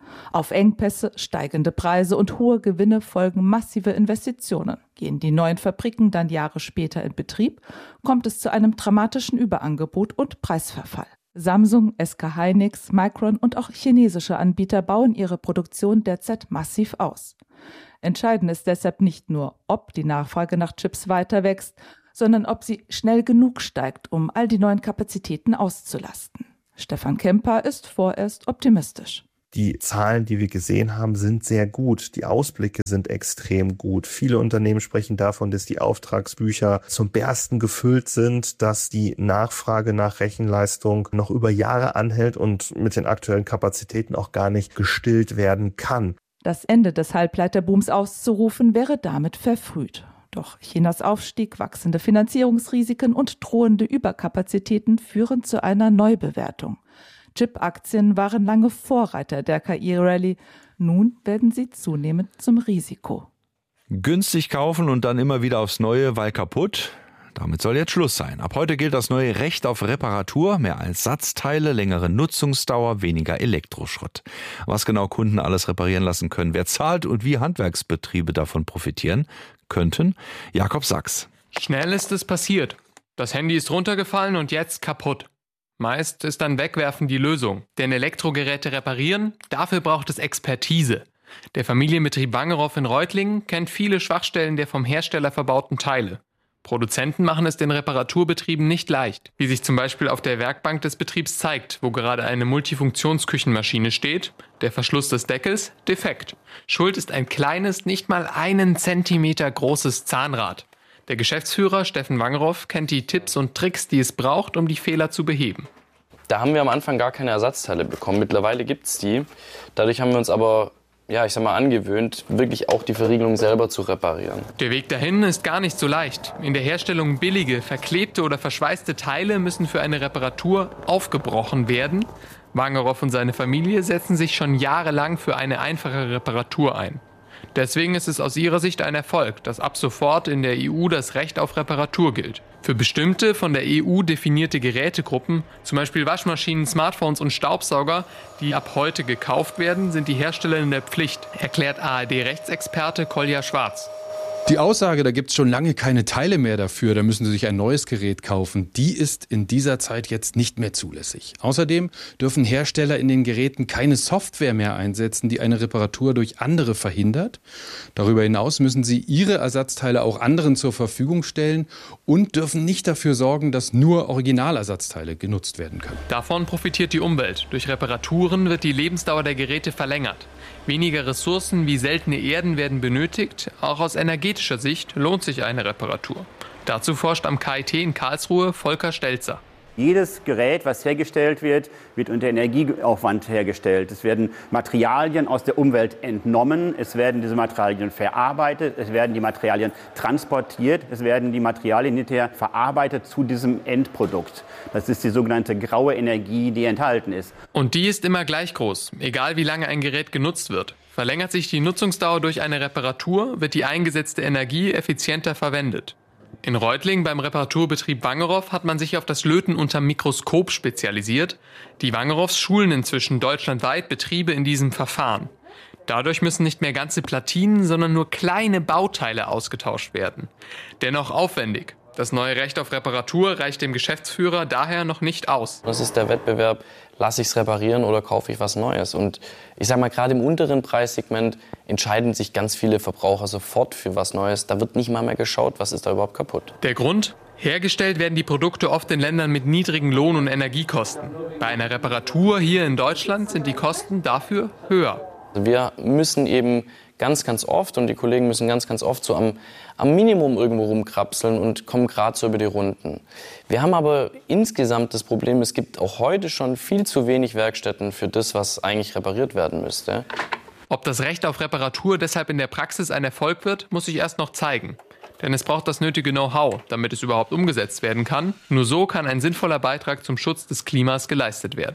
Auf Engpässe, steigende Preise und hohe Gewinne folgen massive Investitionen. Gehen die neuen Fabriken dann Jahre später in Betrieb, kommt es zu einem dramatischen Überangebot und Preisverfall. Samsung, SK Hynix, Micron und auch chinesische Anbieter bauen ihre Produktion derzeit massiv aus. Entscheidend ist deshalb nicht nur, ob die Nachfrage nach Chips weiter wächst, sondern ob sie schnell genug steigt, um all die neuen Kapazitäten auszulasten. Stefan Kemper ist vorerst optimistisch. Die Zahlen, die wir gesehen haben, sind sehr gut. Die Ausblicke sind extrem gut. Viele Unternehmen sprechen davon, dass die Auftragsbücher zum Bersten gefüllt sind, dass die Nachfrage nach Rechenleistung noch über Jahre anhält und mit den aktuellen Kapazitäten auch gar nicht gestillt werden kann. Das Ende des Halbleiterbooms auszurufen, wäre damit verfrüht. Doch Chinas Aufstieg, wachsende Finanzierungsrisiken und drohende Überkapazitäten führen zu einer Neubewertung. Chip-Aktien waren lange Vorreiter der KI-Rallye. Nun werden sie zunehmend zum Risiko. Günstig kaufen und dann immer wieder aufs Neue, weil kaputt? Damit soll jetzt Schluss sein. Ab heute gilt das neue Recht auf Reparatur, mehr als Satzteile, längere Nutzungsdauer, weniger Elektroschrott. Was genau Kunden alles reparieren lassen können, wer zahlt und wie Handwerksbetriebe davon profitieren könnten? Jakob Sachs. Schnell ist es passiert. Das Handy ist runtergefallen und jetzt kaputt. Meist ist dann Wegwerfen die Lösung. Denn Elektrogeräte reparieren, dafür braucht es Expertise. Der Familienbetrieb Wangerow in Reutlingen kennt viele Schwachstellen der vom Hersteller verbauten Teile. Produzenten machen es den Reparaturbetrieben nicht leicht, wie sich zum Beispiel auf der Werkbank des Betriebs zeigt, wo gerade eine Multifunktionsküchenmaschine steht, der Verschluss des Deckels defekt. Schuld ist ein kleines, nicht mal 1 Zentimeter großes Zahnrad. Der Geschäftsführer Steffen Wangerow kennt die Tipps und Tricks, die es braucht, um die Fehler zu beheben. Da haben wir am Anfang gar keine Ersatzteile bekommen. Mittlerweile gibt es die. Dadurch haben wir uns aber angewöhnt, wirklich auch die Verriegelung selber zu reparieren. Der Weg dahin ist gar nicht so leicht. In der Herstellung billige, verklebte oder verschweißte Teile müssen für eine Reparatur aufgebrochen werden. Wangerow und seine Familie setzen sich schon jahrelang für eine einfache Reparatur ein. Deswegen ist es aus ihrer Sicht ein Erfolg, dass ab sofort in der EU das Recht auf Reparatur gilt. Für bestimmte von der EU definierte Gerätegruppen, zum Beispiel Waschmaschinen, Smartphones und Staubsauger, die ab heute gekauft werden, sind die Hersteller in der Pflicht, erklärt ARD-Rechtsexperte Kolja Schwarz. Die Aussage, da gibt es schon lange keine Teile mehr dafür, da müssen Sie sich ein neues Gerät kaufen, die ist in dieser Zeit jetzt nicht mehr zulässig. Außerdem dürfen Hersteller in den Geräten keine Software mehr einsetzen, die eine Reparatur durch andere verhindert. Darüber hinaus müssen sie ihre Ersatzteile auch anderen zur Verfügung stellen und dürfen nicht dafür sorgen, dass nur Originalersatzteile genutzt werden können. Davon profitiert die Umwelt. Durch Reparaturen wird die Lebensdauer der Geräte verlängert. Weniger Ressourcen wie seltene Erden werden benötigt. Auch aus energetischer Sicht lohnt sich eine Reparatur. Dazu forscht am KIT in Karlsruhe Volker Stelzer. Jedes Gerät, was hergestellt wird, wird unter Energieaufwand hergestellt. Es werden Materialien aus der Umwelt entnommen, es werden diese Materialien verarbeitet, es werden die Materialien transportiert, es werden die Materialien hinterher verarbeitet zu diesem Endprodukt. Das ist die sogenannte graue Energie, die enthalten ist. Und die ist immer gleich groß, egal wie lange ein Gerät genutzt wird. Verlängert sich die Nutzungsdauer durch eine Reparatur, wird die eingesetzte Energie effizienter verwendet. In Reutlingen beim Reparaturbetrieb Wangerow hat man sich auf das Löten unterm Mikroskop spezialisiert. Die Wangerows schulen inzwischen deutschlandweit Betriebe in diesem Verfahren. Dadurch müssen nicht mehr ganze Platinen, sondern nur kleine Bauteile ausgetauscht werden. Dennoch aufwendig. Das neue Recht auf Reparatur reicht dem Geschäftsführer daher noch nicht aus. Das ist der Wettbewerb, lasse ich es reparieren oder kaufe ich was Neues? Und ich sage mal, gerade im unteren Preissegment entscheiden sich ganz viele Verbraucher sofort für was Neues. Da wird nicht mal mehr geschaut, was ist da überhaupt kaputt. Der Grund? Hergestellt werden die Produkte oft in Ländern mit niedrigen Lohn- und Energiekosten. Bei einer Reparatur hier in Deutschland sind die Kosten dafür höher. Wir müssen eben ganz oft, und die Kollegen müssen ganz oft so am Minimum irgendwo rumkrapseln und kommen gerade so über die Runden. Wir haben aber insgesamt das Problem, es gibt auch heute schon viel zu wenig Werkstätten für das, was eigentlich repariert werden müsste. Ob das Recht auf Reparatur deshalb in der Praxis ein Erfolg wird, muss sich erst noch zeigen. Denn es braucht das nötige Know-how, damit es überhaupt umgesetzt werden kann. Nur so kann ein sinnvoller Beitrag zum Schutz des Klimas geleistet werden.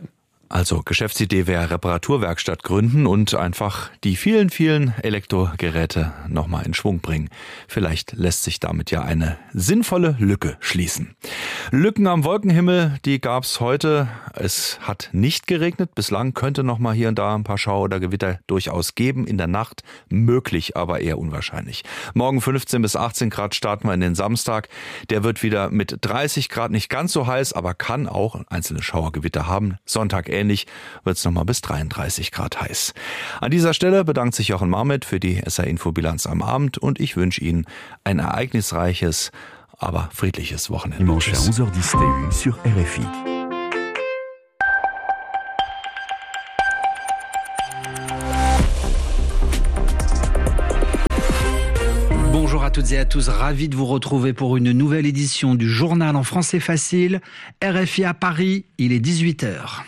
Also Geschäftsidee wäre Reparaturwerkstatt gründen und einfach die vielen, vielen Elektrogeräte nochmal in Schwung bringen. Vielleicht lässt sich damit ja eine sinnvolle Lücke schließen. Lücken am Wolkenhimmel, die gab's heute. Es hat nicht geregnet. Bislang könnte nochmal hier und da ein paar Schauer oder Gewitter durchaus geben. In der Nacht möglich, aber eher unwahrscheinlich. Morgen 15 bis 18 Grad starten wir in den Samstag. Der wird wieder mit 30 Grad nicht ganz so heiß, aber kann auch einzelne Schauergewitter haben. Sonntag ähnlich, wird es nochmal bis 33 Grad heiß. An dieser Stelle bedankt sich Jochen Marmet für die SR-Info-Bilanz am Abend und ich wünsche Ihnen ein ereignisreiches, aber friedliches Wochenende. Dimanche à 11h10 TU sur RFI. Bonjour à toutes et à tous, ravi de vous retrouver pour une nouvelle édition du journal en français facile. RFI à Paris, il est 18h.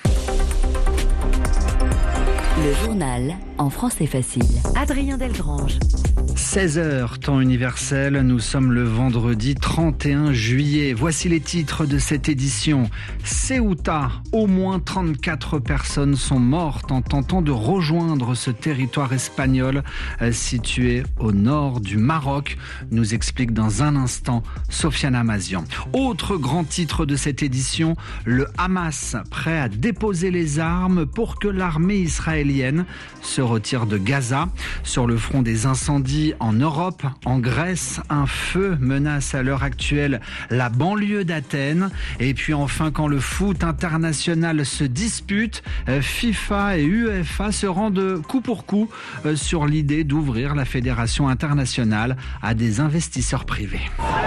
Le journal en français facile. Adrien Delgrange. 16h, temps universel, nous sommes le vendredi 31 juillet. Voici les titres de cette édition. Ceuta, au moins 34 personnes sont mortes en tentant de rejoindre ce territoire espagnol situé au nord du Maroc, nous explique dans un instant Sofiane Amazian. Autre grand titre de cette édition, le Hamas prêt à déposer les armes pour que l'armée israélienne se retire de Gaza. Sur le front des incendies en Europe, en Grèce, un feu menace à l'heure actuelle la banlieue d'Athènes. Et puis enfin, quand le foot international se dispute, FIFA et UEFA se rendent coup pour coup sur l'idée d'ouvrir la fédération internationale à des investisseurs privés.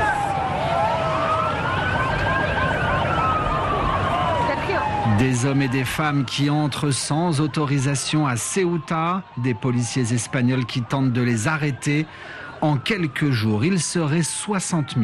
Des hommes et des femmes qui entrent sans autorisation à Ceuta, des policiers espagnols qui tentent de les arrêter. En quelques jours, il serait 60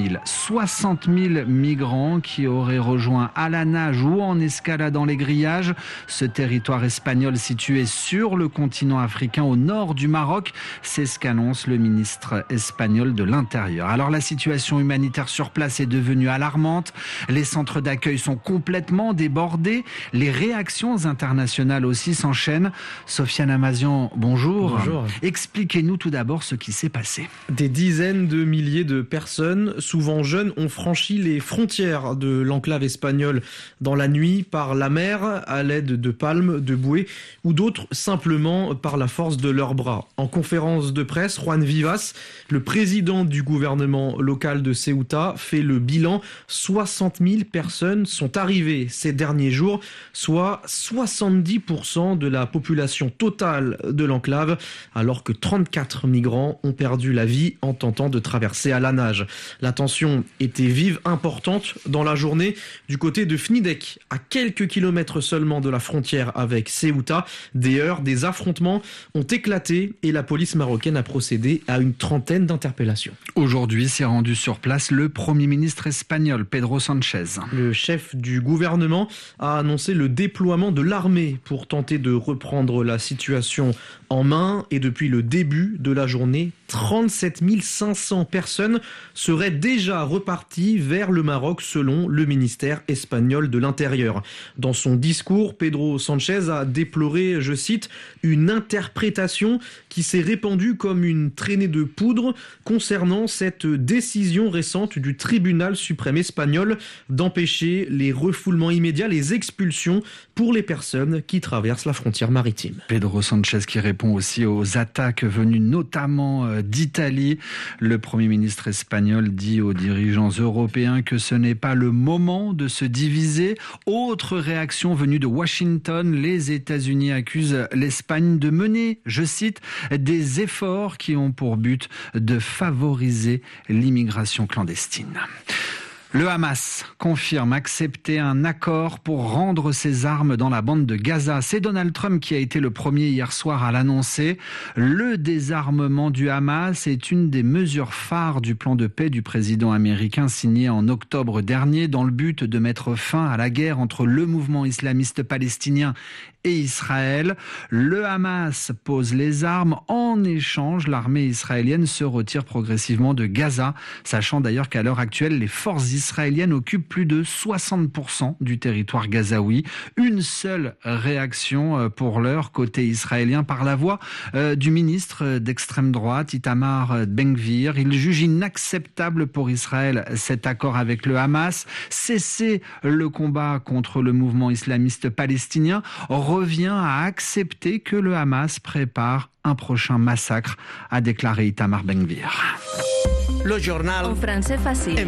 000 migrants qui auraient rejoint à la nage ou en escaladant les grillages ce territoire espagnol situé sur le continent africain au nord du Maroc. C'est ce qu'annonce le ministre espagnol de l'Intérieur. Alors la situation humanitaire sur place est devenue alarmante. Les centres d'accueil sont complètement débordés. Les réactions internationales aussi s'enchaînent. Sofiane Amazian, bonjour. Bonjour. Expliquez-nous tout d'abord ce qui s'est passé. Des dizaines de milliers de personnes, souvent jeunes, ont franchi les frontières de l'enclave espagnole dans la nuit par la mer, à l'aide de palmes, de bouées, ou d'autres simplement par la force de leurs bras. En conférence de presse, Juan Vivas, le président du gouvernement local de Ceuta, fait le bilan. 60 000 personnes sont arrivées ces derniers jours, soit 70% de la population totale de l'enclave, alors que 34 migrants ont perdu la vie en tentant de traverser à la nage. La tension était vive, importante dans la journée du côté de Fnidek, à quelques kilomètres seulement de la frontière avec Ceuta. Des heurts, des affrontements ont éclaté et la police marocaine a procédé à une trentaine d'interpellations. Aujourd'hui s'est rendu sur place le Premier ministre espagnol, Pedro Sánchez. Le chef du gouvernement a annoncé le déploiement de l'armée pour tenter de reprendre la situation en main et depuis le début de la journée, 37 500 personnes seraient déjà reparties vers le Maroc selon le ministère espagnol de l'Intérieur. Dans son discours, Pedro Sánchez a déploré, je cite, une interprétation qui s'est répandue comme une traînée de poudre concernant cette décision récente du tribunal suprême espagnol d'empêcher les refoulements immédiats, les expulsions pour les personnes qui traversent la frontière maritime. Pedro Sánchez qui répond aussi aux attaques venues notamment d'Italie. Le Premier ministre espagnol dit aux dirigeants européens que ce n'est pas le moment de se diviser. Autre réaction venue de Washington, les États-Unis accusent l'Espagne de mener, je cite, des efforts qui ont pour but de favoriser l'immigration clandestine. Le Hamas confirme accepter un accord pour rendre ses armes dans la bande de Gaza. C'est Donald Trump qui a été le premier hier soir à l'annoncer. Le désarmement du Hamas est une des mesures phares du plan de paix du président américain signé en octobre dernier dans le but de mettre fin à la guerre entre le mouvement islamiste palestinien et Israël. Le Hamas pose les armes. En échange, l'armée israélienne se retire progressivement de Gaza, sachant d'ailleurs qu'à l'heure actuelle, les forces israéliennes occupent plus de 60% du territoire gazaoui. Une seule réaction pour l'heure côté israélien par la voix du ministre d'extrême droite, Itamar Ben-Gvir. Il juge inacceptable pour Israël cet accord avec le Hamas. Cesser le combat contre le mouvement islamiste palestinien revient à accepter que le Hamas prépare un prochain massacre, a déclaré Itamar Ben-Gvir. Le journal en français facile.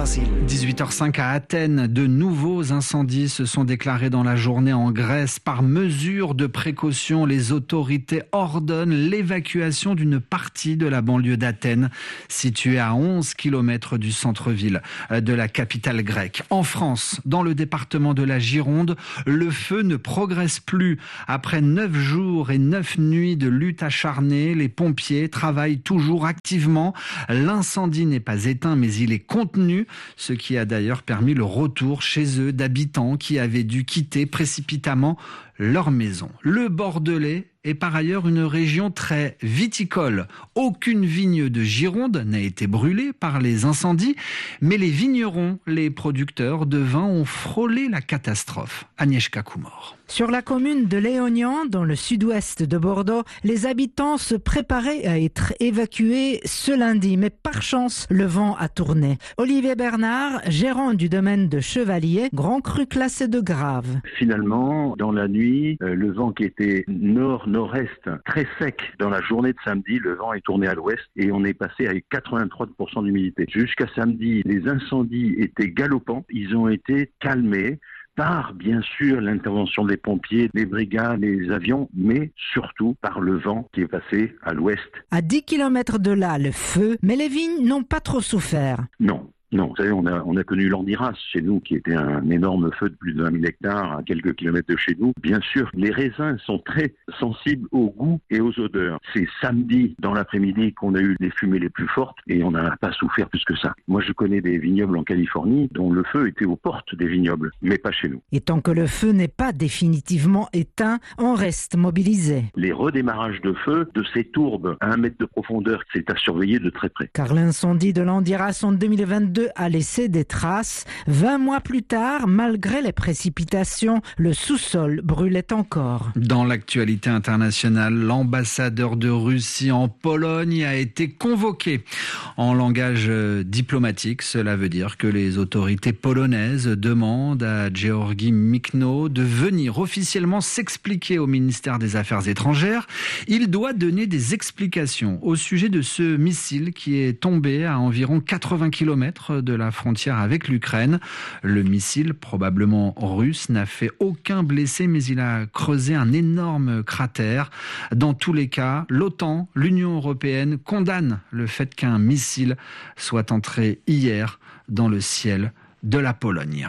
18h05 à Athènes, de nouveaux incendies se sont déclarés dans la journée en Grèce. Par mesure de précaution, les autorités ordonnent l'évacuation d'une partie de la banlieue d'Athènes, située à 11 km du centre-ville de la capitale grecque. En France, dans le département de la Gironde, le feu ne progresse plus. Après 9 jours et 9 nuits de lutte acharnée, les pompiers travaillent toujours activement. L'incendie n'est pas éteint, mais il est contenu, ce qui a d'ailleurs permis le retour chez eux d'habitants qui avaient dû quitter précipitamment leur maison. Le Bordelais est par ailleurs une région très viticole. Aucune vigne de Gironde n'a été brûlée par les incendies, mais les vignerons, les producteurs de vin ont frôlé la catastrophe. Agnieszka Kumor. Sur la commune de Léognan, dans le sud-ouest de Bordeaux, les habitants se préparaient à être évacués ce lundi, mais par chance, le vent a tourné. Olivier Bernard, gérant du domaine de Chevalier, grand cru classé de grave. Finalement, dans la nuit, le vent qui était nord-nord-est, très sec dans la journée de samedi, le vent est tourné à l'ouest et on est passé à 83% d'humidité. Jusqu'à samedi, les incendies étaient galopants, ils ont été calmés par, bien sûr, l'intervention des pompiers, des brigades, des avions, mais surtout par le vent qui est passé à l'ouest. À 10 km de là, le feu, mais les vignes n'ont pas trop souffert. Non, vous savez, on a connu l'Andiras chez nous, qui était un énorme feu de plus de 20 000 hectares à quelques kilomètres de chez nous. Bien sûr, les raisins sont très sensibles au goût et aux odeurs. C'est samedi, dans l'après-midi, qu'on a eu les fumées les plus fortes et on n'a pas souffert plus que ça. Moi, je connais des vignobles en Californie dont le feu était aux portes des vignobles, mais pas chez nous. Et tant que le feu n'est pas définitivement éteint, on reste mobilisé. Les redémarrages de feu de ces tourbes à 1 mètre de profondeur, c'est à surveiller de très près. Car l'incendie de l'Andiras en 2022 a laissé des traces. 20 mois plus tard, malgré les précipitations, le sous-sol brûlait encore. Dans l'actualité internationale, l'ambassadeur de Russie en Pologne a été convoqué. En langage diplomatique, cela veut dire que les autorités polonaises demandent à Georgi Mikno de venir officiellement s'expliquer au ministère des Affaires étrangères. Il doit donner des explications au sujet de ce missile qui est tombé à environ 80 km de la frontière avec l'Ukraine. Le missile, probablement russe, n'a fait aucun blessé, mais il a creusé un énorme cratère. Dans tous les cas, l'OTAN, l'Union européenne condamne le fait qu'un missile soit entré hier dans le ciel de la Pologne.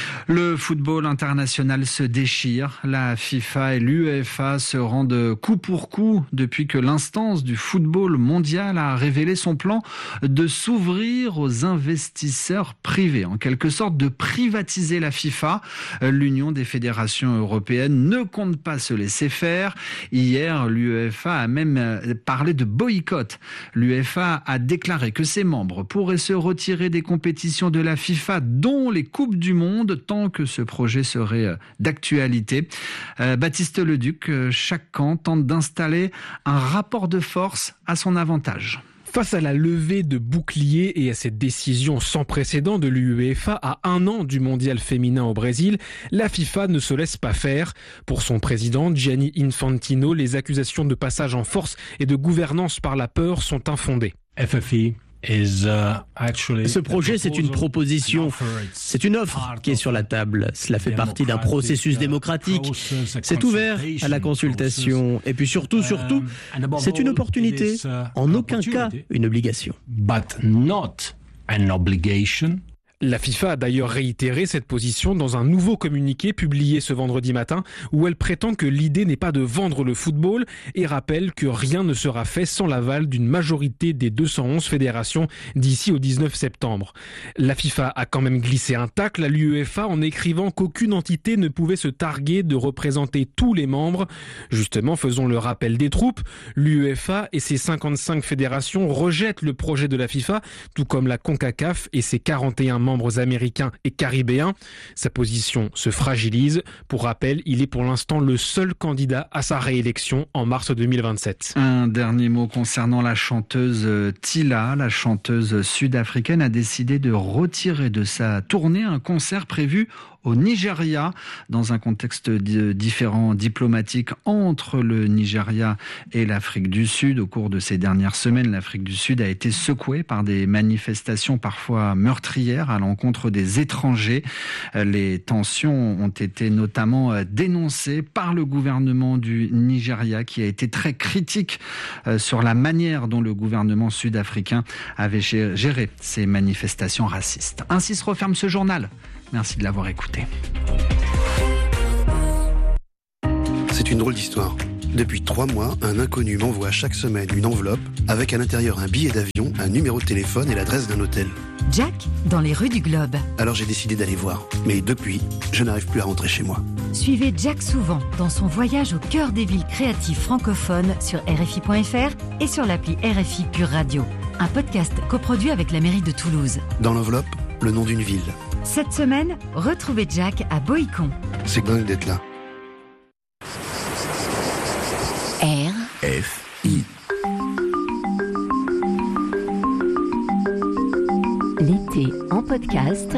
Le football international se déchire. La FIFA et l'UEFA se rendent coup pour coup depuis que l'instance du football mondial a révélé son plan de s'ouvrir aux investisseurs privés, en quelque sorte de privatiser la FIFA. L'Union des fédérations européennes ne compte pas se laisser faire. Hier, l'UEFA a même parlé de boycott. L'UEFA a déclaré que ses membres pourraient se retirer des compétitions de la FIFA, dont les Coupes du Monde, tant que ce projet serait d'actualité. Baptiste Leduc, chaque camp tente d'installer un rapport de force à son avantage. Face à la levée de boucliers et à cette décision sans précédent de l'UEFA à 1 an du mondial féminin au Brésil, la FIFA ne se laisse pas faire. Pour son président Gianni Infantino, les accusations de passage en force et de gouvernance par la peur sont infondées. Ce projet, c'est une proposition, c'est une offre qui est sur la table. Cela fait partie d'un processus démocratique. C'est ouvert à la consultation. Et puis surtout, c'est une opportunité. En aucun cas, une obligation. La FIFA a d'ailleurs réitéré cette position dans un nouveau communiqué publié ce vendredi matin où elle prétend que l'idée n'est pas de vendre le football et rappelle que rien ne sera fait sans l'aval d'une majorité des 211 fédérations d'ici au 19 septembre. La FIFA a quand même glissé un tacle à l'UEFA en écrivant qu'aucune entité ne pouvait se targuer de représenter tous les membres. Justement, faisons le rappel des troupes. L'UEFA et ses 55 fédérations rejettent le projet de la FIFA, tout comme la CONCACAF et ses 41 membres américains et caribéens. Sa position se fragilise. Pour rappel, il est pour l'instant le seul candidat à sa réélection en mars 2027. Un dernier mot concernant la chanteuse Tila. La chanteuse sud-africaine a décidé de retirer de sa tournée un concert prévu au Nigeria, dans un contexte différent diplomatique entre le Nigeria et l'Afrique du Sud. Au cours de ces dernières semaines, l'Afrique du Sud a été secouée par des manifestations parfois meurtrières à l'encontre des étrangers. Les tensions ont été notamment dénoncées par le gouvernement du Nigeria, qui a été très critique sur la manière dont le gouvernement sud-africain avait géré ces manifestations racistes. Ainsi se referme ce journal. Merci de l'avoir écouté. C'est une drôle d'histoire. Depuis 3 mois, un inconnu m'envoie chaque semaine une enveloppe avec à l'intérieur un billet d'avion, un numéro de téléphone et l'adresse d'un hôtel. Jack, dans les rues du Globe. Alors j'ai décidé d'aller voir. Mais depuis, je n'arrive plus à rentrer chez moi. Suivez Jack souvent dans son voyage au cœur des villes créatives francophones sur RFI.fr et sur l'appli RFI Pure Radio. Un podcast coproduit avec la mairie de Toulouse. Dans l'enveloppe, le nom d'une ville. Cette semaine, retrouvez Jack à Boïcon. C'est dingue d'être là. RFI. L'été en podcast.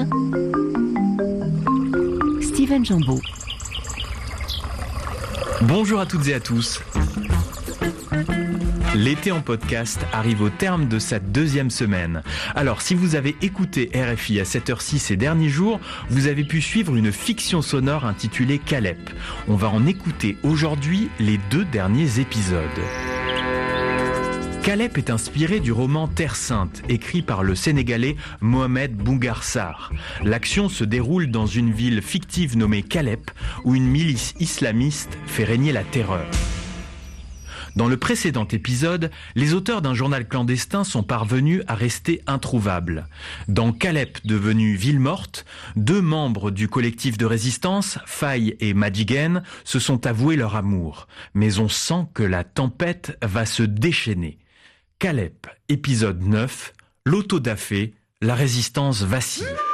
Steven Jambeau. Bonjour à toutes et à tous. L'été en podcast arrive au terme de sa 2e semaine. Alors, si vous avez écouté RFI à cette heure-ci ces derniers jours, vous avez pu suivre une fiction sonore intitulée Calep. On va en écouter aujourd'hui les 2 derniers épisodes. Calep est inspiré du roman Terre Sainte, écrit par le Sénégalais Mohamed Bougar Sarr. L'action se déroule dans une ville fictive nommée Calep, où une milice islamiste fait régner la terreur. Dans le précédent épisode, les auteurs d'un journal clandestin sont parvenus à rester introuvables. Dans Calep, devenue ville morte, 2 membres du collectif de résistance, Faye et Madjigen, se sont avoués leur amour. Mais on sent que la tempête va se déchaîner. Calep, épisode 9, l'autodafé, la résistance vacille.